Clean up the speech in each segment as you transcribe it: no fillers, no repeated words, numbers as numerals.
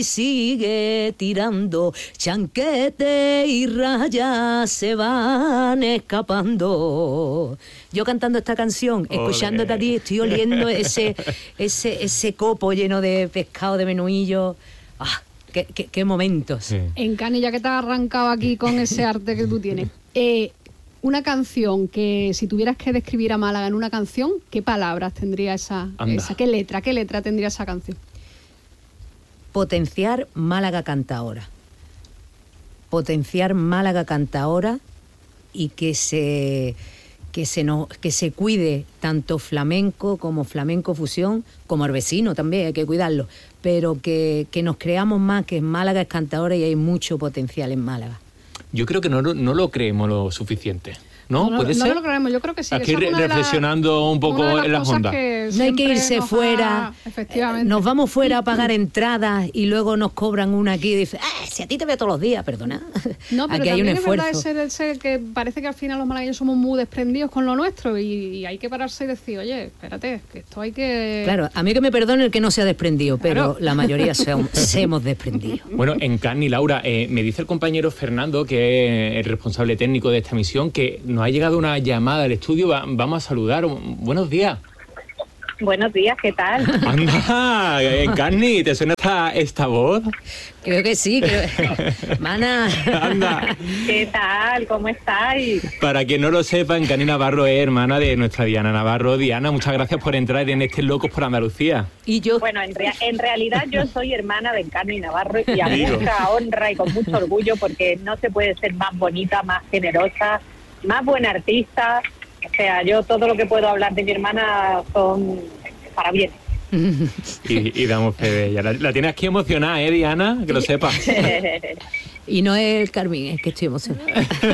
Sigue tirando, chanquete y rayas se van escapando. Yo cantando esta canción, escuchándote a ti, estoy oliendo ese copo lleno de pescado, de menuillo. ¡Ah! ¡Qué momentos! Sí. Encarni, ya que te has arrancado aquí con ese arte que tú tienes, una canción que si tuvieras que describir a Málaga en una canción, ¿qué palabras tendría esa qué letra tendría esa canción? Potenciar Málaga Cantaora. Potenciar Málaga Cantaora y que se cuide tanto flamenco como flamenco fusión, como el vecino también, hay que cuidarlo, pero que nos creamos más, que Málaga es cantaora y hay mucho potencial en Málaga. Yo creo que no lo creemos lo suficiente. ¿No? ¿Puede ser? No lo creemos, yo creo que sí. Aquí reflexionando un poco en las ondas. No hay que irse fuera. Efectivamente. Nos vamos fuera a pagar entradas y luego nos cobran una aquí y dicen, si a ti te veo todos los días, perdona. No, pero aquí hay un esfuerzo. Es verdad ese que parece que al final los malagueños somos muy desprendidos con lo nuestro y hay que pararse y decir, oye, espérate, que esto hay que... Claro, a mí que me perdone el que no se ha desprendido, pero la mayoría se hemos desprendido. Bueno, Encarni, Laura, me dice el compañero Fernando, que es el responsable técnico de esta emisión, que nos ha llegado una llamada al estudio. Vamos a saludar. Buenos días. Buenos días, ¿qué tal? Anda, Encarni, ¿te suena esta voz? Creo que sí. Mana. Anda. ¿Qué tal? ¿Cómo estáis? Para quien no lo sepa, Encarni Navarro es hermana de nuestra Diana Navarro. Diana, muchas gracias por entrar en este Locos por Andalucía. Y yo... Bueno, en realidad yo soy hermana de Encarni Navarro y a mucha honra y con mucho orgullo, porque no se puede ser más bonita, más generosa, más buena artista. O sea, yo todo lo que puedo hablar de mi hermana son para bien. Y damos fe de ella. La tienes aquí emocionada, Diana? Que lo sepas. Y no es el Carmín, es que estoy emocionada.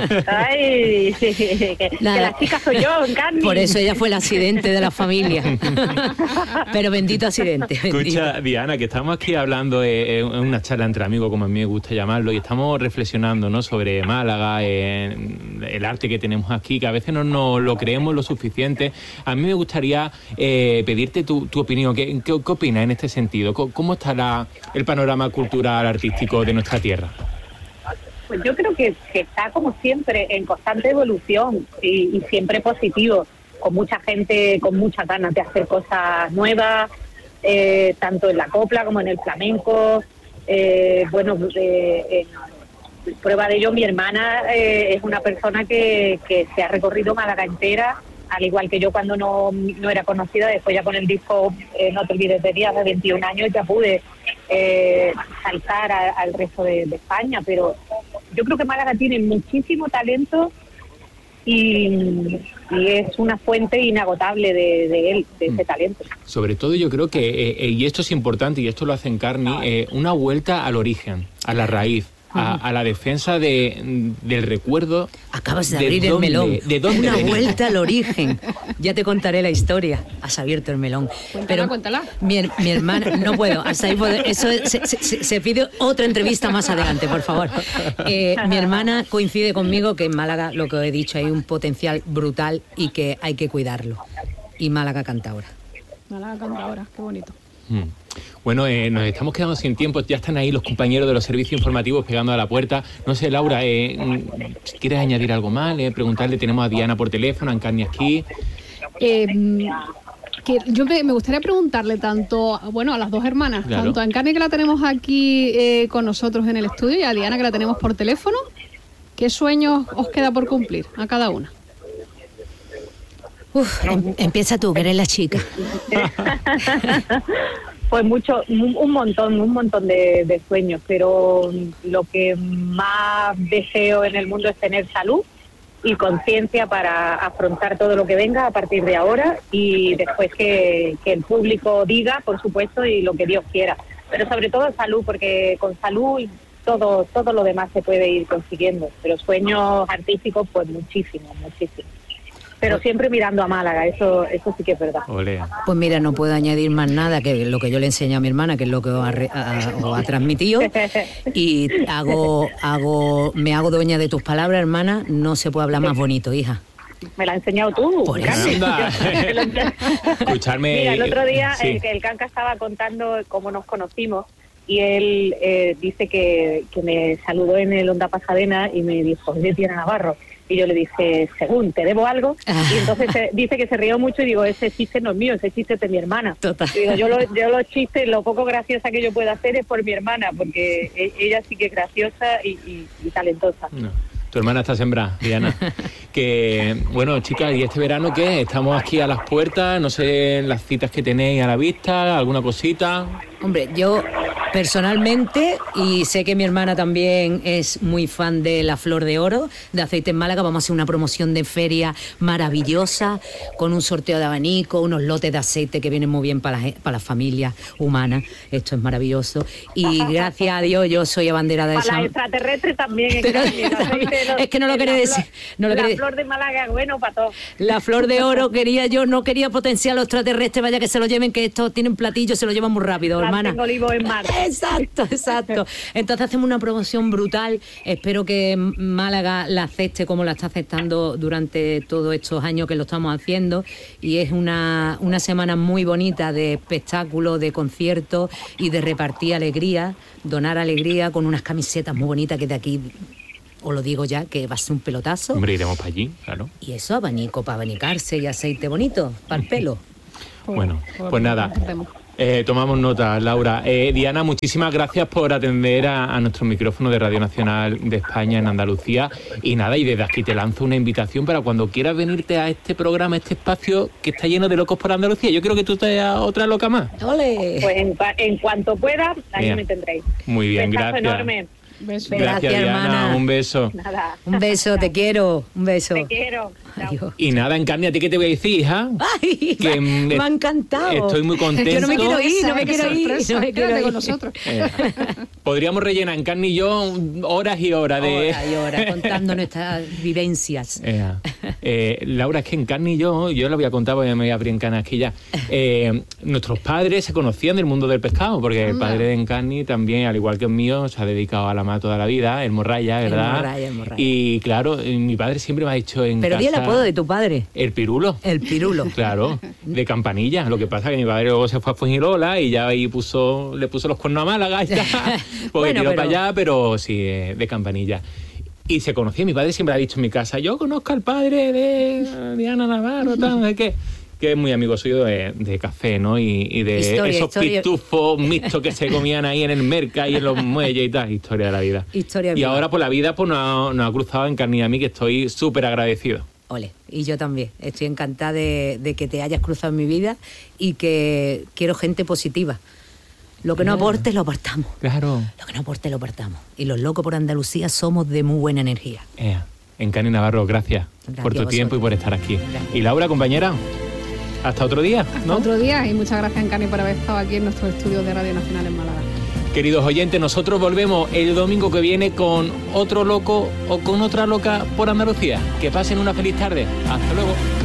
Ay, que la chica soy yo, Carmen. Por eso ella fue el accidente de la familia. Pero bendito accidente. Escucha, Diana, que estamos aquí hablando en una charla entre amigos, como a mí me gusta llamarlo, y estamos reflexionando, ¿no?, sobre Málaga, el arte que tenemos aquí, que a veces no lo creemos lo suficiente. A mí me gustaría pedirte tu opinión. ¿Qué opinas en este sentido? ¿Cómo está el panorama cultural, artístico de nuestra tierra? Pues yo creo que está, como siempre, en constante evolución y siempre positivo, con mucha gente con muchas ganas de hacer cosas nuevas, tanto en la copla como en el flamenco. Prueba de ello, mi hermana es una persona que se ha recorrido Málaga entera, al igual que yo cuando no era conocida. Después ya con el disco No te olvides de Díaz, de 21 años, ya pude saltar al resto de España, pero yo creo que Málaga tiene muchísimo talento y es una fuente inagotable de ese talento. Sobre todo yo creo que, y esto es importante, y esto lo hace Encarni, una vuelta al origen, a la raíz, a la defensa del recuerdo. Acabas de abrir el melón. ¿De dónde? Una vuelta al origen. Ya te contaré la historia. Has abierto el melón. Cuéntala. Mi hermana, no puedo. Hasta ahí eso se pide otra entrevista más adelante, por favor. Mi hermana coincide conmigo que en Málaga, lo que he dicho, hay un potencial brutal y que hay que cuidarlo. Y Málaga Cantaora. Málaga Cantaora, qué bonito. Bueno, nos estamos quedando sin tiempo. Ya están ahí los compañeros de los servicios informativos pegando a la puerta. No sé, Laura, ¿quieres añadir algo más? Preguntarle, tenemos a Diana por teléfono, a Encarni aquí. Que yo me gustaría preguntarle tanto, a las dos hermanas, claro, tanto a Encarni, que la tenemos aquí con nosotros en el estudio, y a Diana, que la tenemos por teléfono. ¿Qué sueños os queda por cumplir a cada una? Empieza tú, que eres la chica. Pues un montón de sueños, pero lo que más deseo en el mundo es tener salud y conciencia para afrontar todo lo que venga a partir de ahora, y después que el público diga, por supuesto, y lo que Dios quiera. Pero sobre todo salud, porque con salud todo lo demás se puede ir consiguiendo. Pero sueños artísticos, pues muchísimo. Pero siempre mirando a Málaga, eso sí que es verdad. Olea. Pues mira, no puedo añadir más nada que lo que yo le enseño a mi hermana, que es lo que os ha transmitido. Y me hago dueña de tus palabras, hermana. No se puede hablar más bonito, hija. Me la has enseñado tú. Por eso. Escucharme. Mira, el otro día sí, el Canca estaba contando cómo nos conocimos, y él dice que me saludó en el Onda Pasadena y me dijo, ¿de Diana Navarro? Y yo le dije, según, ¿te debo algo? Y entonces dice que se rió mucho y digo, ese chiste no es mío, ese chiste es de mi hermana. Total. Y digo, yo los chistes, lo poco graciosa que yo pueda hacer es por mi hermana, porque ella sí que es graciosa y talentosa. No. Tu hermana está sembrada, Diana. Que, bueno, chicas, ¿y este verano qué? Estamos aquí a las puertas, no sé las citas que tenéis a la vista, alguna cosita. Hombre, yo personalmente, y sé que mi hermana también es muy fan de la Flor de Oro, de Aceite en Málaga, vamos a hacer una promoción de feria maravillosa, con un sorteo de abanico, unos lotes de aceite que vienen muy bien para las familias humanas. Esto es maravilloso. Y gracias a Dios yo soy abanderada de Para esa... la extraterrestre también. Es que no lo quería decir. No lo la quería... Flor de Málaga es bueno para todos. La Flor de Oro no quería potenciar a los extraterrestres, vaya que se lo lleven, que estos tienen platillos, se lo llevan muy rápido, hermana. Tengo olivo en mar. Exacto. Entonces hacemos una promoción brutal. Espero que Málaga la acepte como la está aceptando durante todos estos años que lo estamos haciendo. Y es una semana muy bonita de espectáculos, de conciertos y de repartir alegría, donar alegría con unas camisetas muy bonitas que de aquí... Os lo digo ya, que va a ser un pelotazo. Hombre, iremos para allí, claro. Y eso, abanico para abanicarse y aceite bonito para el pelo. Bueno, pues nada, tomamos nota, Laura. Diana, muchísimas gracias por atender a nuestro micrófono de Radio Nacional de España en Andalucía. Y nada, y desde aquí te lanzo una invitación para cuando quieras venirte a este programa, a este espacio que está lleno de locos por Andalucía. Yo quiero que tú te hagas otra loca más. ¡Ole! Pues en cuanto pueda, ahí me tendréis. Muy bien, Besazo gracias. Enorme. Beso. Gracias, Diana. hermana. Un beso. Nada. Un beso, te quiero. Un beso. Te quiero. Chao. Adiós. Y nada, Encarni, ¿a ti qué te voy a decir, hija? Ay, Que me ha encantado. Estoy muy contento. Yo no me quiero ir, no me Qué quiero ir. sorpresa. No me quiero Quédate ir. con nosotros. Podríamos rellenar, Encarni y yo, horas y horas de... Hora y hora, contando nuestras vivencias. Laura, es que Encarni y yo la voy a contar porque me voy a abrir en canas aquí ya. Nuestros padres se conocían del mundo del pescado, porque el padre de Encarni también, al igual que el mío, se ha dedicado a la mar toda la vida, el Morraya, ¿verdad? El Morraya. Y claro, mi padre siempre me ha dicho en Pero casa... di el apodo de tu padre. El Pirulo. El Pirulo. Claro, de Campanilla. Lo que pasa es que mi padre luego se fue a Fuengirola y ya ahí le puso los cuernos a Málaga y ya. Porque tiró para allá, pero sí, de Campanilla. Y se conocía, mi padre siempre ha dicho en mi casa, yo conozco al padre de Diana Navarro, tal, no sé qué. Que es muy amigo suyo de café, ¿no? Y de esos pitufos mixtos que se comían ahí en el Merca y en los muelles y tal. Historia de la vida. Historia y viva. ahora, pues la vida pues nos ha cruzado en Encarni a mí, que estoy súper agradecido. Ole, y yo también. Estoy encantada de que te hayas cruzado en mi vida y que quiero gente positiva. Lo que no aporte, lo apartamos. Claro. Lo que no aporte, lo apartamos. Y los locos por Andalucía somos de muy buena energía. Encarni Navarro, gracias por tu tiempo y por estar aquí. Gracias. Y Laura, compañera, hasta otro día, ¿no? Hasta otro día, y muchas gracias, Encarni, por haber estado aquí en nuestros estudios de Radio Nacional en Málaga. Queridos oyentes, nosotros volvemos el domingo que viene con otro loco o con otra loca por Andalucía. Que pasen una feliz tarde. Hasta luego.